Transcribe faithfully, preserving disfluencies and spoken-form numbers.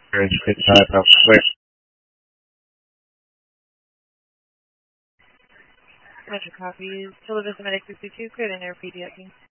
Roger, fifty-five, Alpha Square. Roger, copy. Television Medic sixty-two, cleared in air P D at me.